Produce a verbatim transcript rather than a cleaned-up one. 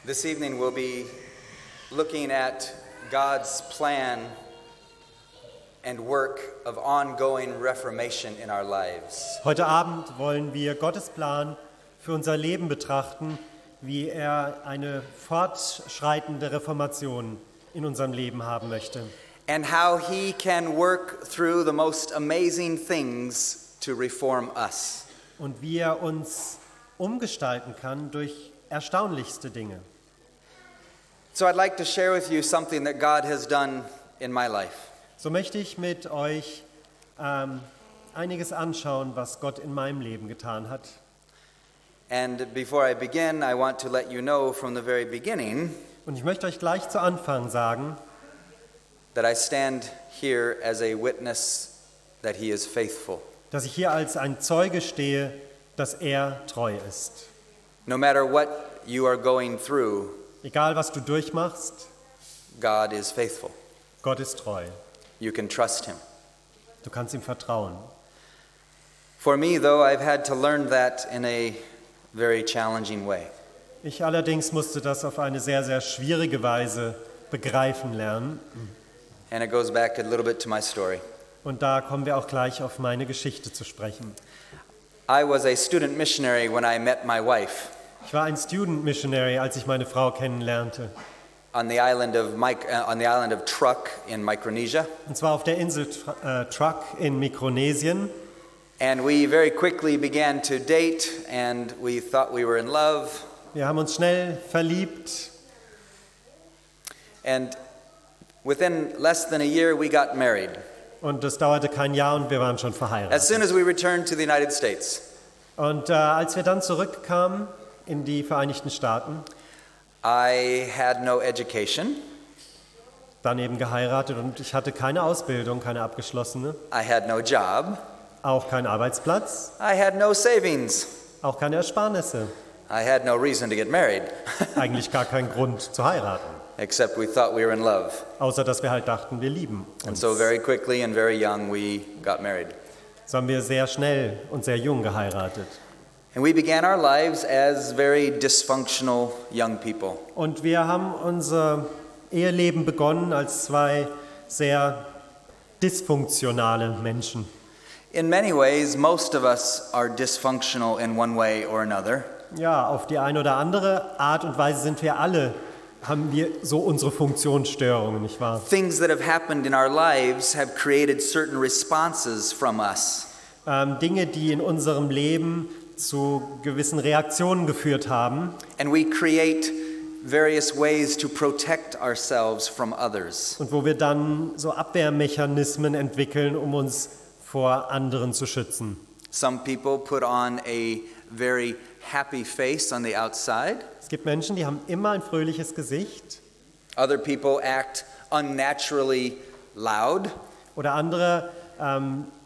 This evening we'll be looking at God's plan and work of ongoing reformation in our lives. Heute Abend wollen wir Gottes Plan für unser Leben betrachten, wie er eine fortschreitende Reformation in unserem Leben haben möchte. And how he can work through the most amazing things to reform us. Und wie er uns umgestalten kann durch erstaunlichste Dinge. So I'd like to share with you something that God has done in my life. So möchte ich mit euch ähm, einiges anschauen, was Gott in meinem Leben getan hat. And before I begin, I want to let you know from the very beginning Und ich möchte euch gleich zu Anfang sagen, that I stand here as a witness that he is faithful. dass ich hier als ein Zeuge stehe, dass er treu ist. No matter what you are going through, Egal was du durchmachst, God is faithful. Gott ist treu. You can trust him. Du kannst ihm vertrauen. For me, though, I've had to learn that in a very challenging way. Ich allerdings musste das auf eine sehr, sehr schwierige Weise begreifen lernen. And it goes back a little bit to my story. Und da kommen wir auch gleich auf meine Geschichte zu sprechen. I was a student missionary when I met my wife Ich war ein Student Missionary, als ich meine Frau kennenlernte. on the island of Mic- uh, on the island of Truk in Micronesia. Und zwar auf der Insel Tr- äh, Truk in Mikronesien. And we very quickly began to date, and we thought we were in love. Wir haben uns schnell verliebt. And within less than a year, we got married. Und es dauerte kein Jahr und wir waren schon As verheiratet. soon as we returned to the United States, Und äh, als wir dann zurückkamen in die Vereinigten Staaten, I had no education. dann eben geheiratet und ich hatte keine Ausbildung, keine abgeschlossene, I had no job. auch keinen Arbeitsplatz, I had no savings. auch keine Ersparnisse, I had no reason to get married, eigentlich gar keinen Grund zu heiraten, except we thought we were in love. außer dass wir halt dachten, wir lieben And uns. so very quickly and very young, we got married. So haben wir sehr schnell und sehr jung geheiratet. And we began our lives as very dysfunctional young people. Und wir haben unser Eheleben begonnen als zwei sehr dysfunktionale Menschen. In many ways, most of us are dysfunctional in one way or another. Ja, auf die eine oder andere Art und Weise sind wir alle, haben wir so unsere Funktionsstörungen, nicht wahr? Things that have happened in our lives have created certain responses from us. Ähm, Dinge, die in unserem Leben zu gewissen Reaktionen geführt haben. And we create various ways to protect ourselves from others. Und wo wir dann so Abwehrmechanismen entwickeln, um uns vor anderen zu schützen. Some people put on a very happy face on the outside. Es gibt Menschen, die haben immer ein fröhliches Gesicht. Other people act unnaturally loud. Oder andere ähm,